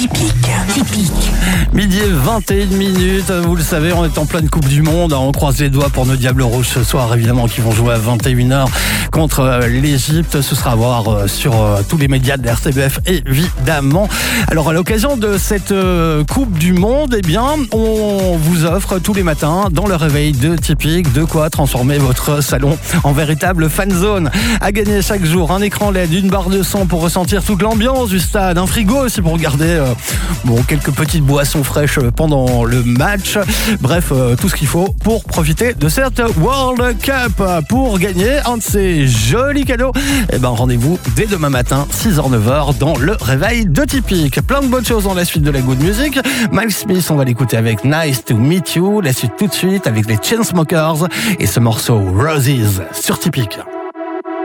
Typique. Midi et 21 minutes, vous le savez, on est en pleine Coupe du Monde. On croise les doigts pour nos Diables Rouges ce soir, évidemment, qui vont jouer à 21h contre l'Égypte. Ce sera à voir sur tous les médias de RTBF, évidemment. Alors, à l'occasion de cette Coupe du Monde, eh bien, on vous offre tous les matins, dans le réveil de Typique, de quoi transformer votre salon en véritable fan zone. À gagner chaque jour, un écran LED, une barre de son pour ressentir toute l'ambiance du stade, un frigo aussi pour garder quelques petites boissons fraîches pendant le match. Bref, tout ce qu'il faut pour profiter de cette World Cup. Pour gagner un de ces jolis cadeaux, rendez-vous dès demain matin, 6h-9h, dans le réveil de Typique. Plein de bonnes choses dans la suite de la Good Music. Miles Smith, on va l'écouter avec Nice to Meet You. La suite tout de suite avec les Chainsmokers et ce morceau Roses sur Typique.